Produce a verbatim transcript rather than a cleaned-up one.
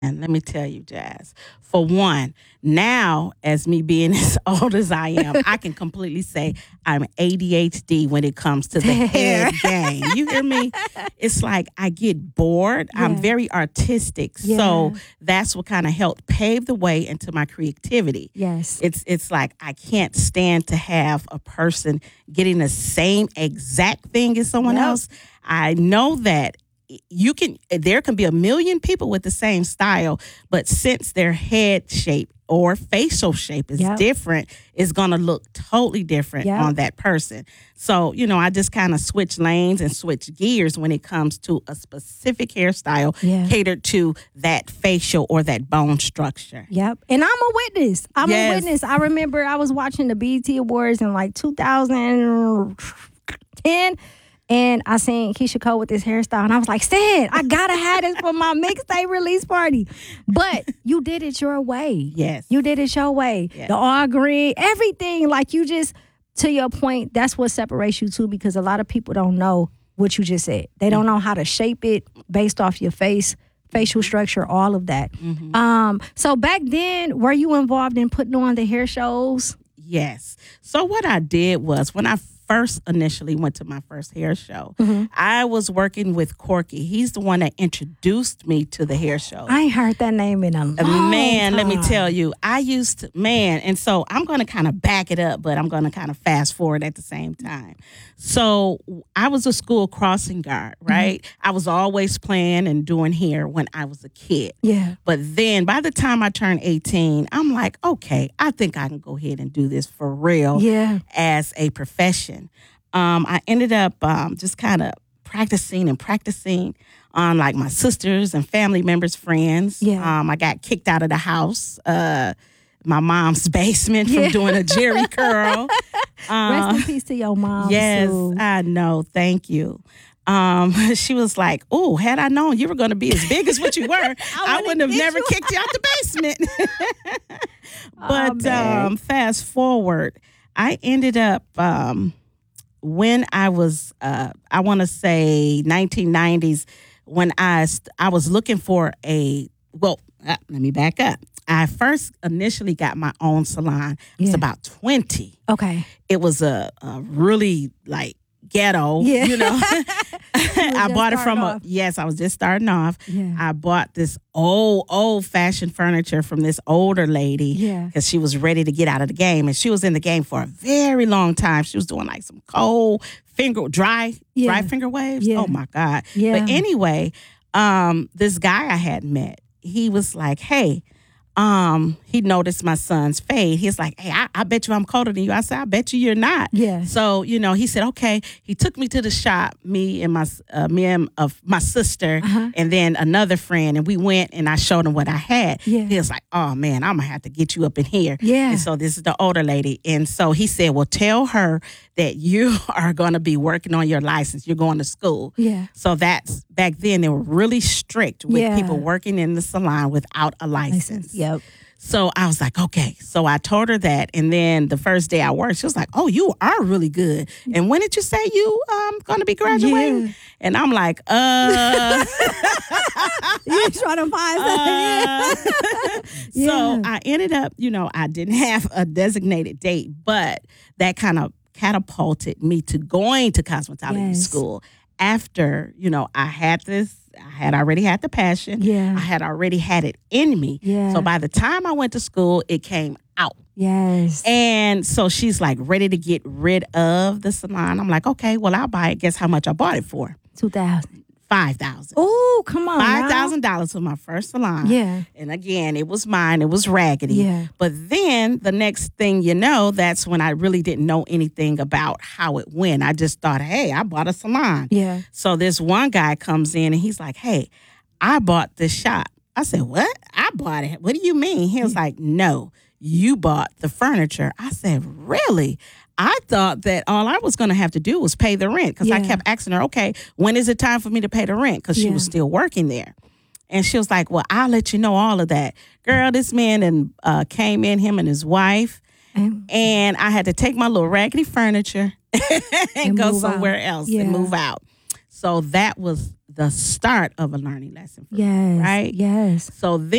And let me tell you, Jazz, for one, now as me being as old as I am, I can completely say I'm A D H D when it comes to the head game. You hear me? It's like I get bored. Yeah. I'm very artistic. Yeah. So that's what kind of helped pave the way into my creativity. Yes. It's it's like I can't stand to have a person getting the same exact thing as someone yep. else. I know that you can, there can be a million people with the same style, but since their head shape or facial shape is yep. different, it's going to look totally different yep. on that person. So, you know, I just kind of switch lanes and switch gears when it comes to a specific hairstyle yeah. catered to that facial or that bone structure. Yep. And I'm a witness. I'm yes. a witness. I remember I was watching the B E T Awards in like two thousand ten. And I seen Keisha Cole with this hairstyle, and I was like, Stan, I gotta have this for my mixtape release party. But you did it your way. Yes. You did it your way. Yes. The all green, everything. Like you just, to your point, that's what separates you too, because a lot of people don't know what you just said. They don't know how to shape it based off your face, facial structure, all of that. Mm-hmm. Um, so back then, were you involved in putting on the hair shows? Yes. So what I did was when I first initially went to my first hair show, mm-hmm. I was working with Corky. He's the one that introduced me to the hair show. I ain't heard that name in a long Man, time. let me tell you, I used to, man, and so I'm going to kind of back it up, but I'm going to kind of fast forward at the same time. So I was a school crossing guard, right? Mm-hmm. I was always playing and doing hair when I was a kid. Yeah. But then by the time I turned eighteen, I'm like, okay, I think I can go ahead and do this for real yeah. as a profession. Um, I ended up um, just kind of practicing and practicing on like my sisters and family members, friends. Yeah. Um, I got kicked out of the house, uh, my mom's basement from yeah. doing a Jerry curl. Um, Rest in peace to your mom. Yes, too. I know. Thank you. Um, she was like, oh, had I known you were going to be as big as what you were, I, I wouldn't have never you. kicked you out the basement. But oh, um, fast forward, I ended up... Um, When I was, uh, I want to say nineteen nineties, when I, st- I was looking for a, well, uh, let me back up. I first initially got my own salon. Yeah. It was about twenty. Okay. It was a, a really like ghetto, yeah. you know. I bought it from off. a, yes, I was just starting off. Yeah. I bought this old, old fashioned furniture from this older lady yeah. because she was ready to get out of the game. And she was in the game for a very long time. She was doing like some cold finger, dry, yeah. dry finger waves. Yeah. Oh my God. Yeah. But anyway, um, this guy I had met, he was like, hey, Um, he noticed my son's fade. He's like, hey, I, I bet you I'm colder than you. I said, I bet you you're not. Yeah. So, you know, he said, okay. He took me to the shop, me and my uh, me and uh, my sister, uh-huh. and then another friend, and we went and I showed him what I had. Yeah. He was like, oh man, I'm gonna have to get you up in here. Yeah. And so this is the older lady. And so he said, well, tell her that you are gonna be working on your license. You're going to school. Yeah. So that's back then they were really strict with yeah. people working in the salon without a license. license. Yep. So I was like, okay. So I told her that. And then the first day I worked, she was like, oh, you are really good. And when did you say you um going to be graduating? Yeah. And I'm like, uh. You're trying to find something. Uh, yeah. So I ended up, you know, I didn't have a designated date, but that kind of catapulted me to going to cosmetology yes. school. After, you know, I had this, I had already had the passion. Yeah. I had already had it in me. Yeah. So by the time I went to school, it came out. Yes. And so she's like ready to get rid of the salon. I'm like, okay, well, I'll buy it. Guess how much I bought it for? two thousand five thousand dollars. Oh, come on. five thousand dollars for my first salon. Yeah. And again, it was mine. It was raggedy. Yeah. But then the next thing you know, that's when I really didn't know anything about how it went. I just thought, hey, I bought a salon. Yeah. So this one guy comes in and he's like, hey, I bought this shop. I said, what? I bought it. What do you mean? He was like, no, you bought the furniture. I said, really? I thought that all I was going to have to do was pay the rent because yeah. I kept asking her, okay, when is it time for me to pay the rent? Because she yeah. was still working there. And she was like, well, I'll let you know all of that. Girl, this man and uh, came in, him and his wife, and, and I had to take my little raggedy furniture and, and go somewhere out. else yeah. and move out. So that was the start of a learning lesson for yes. me, right? Yes. So then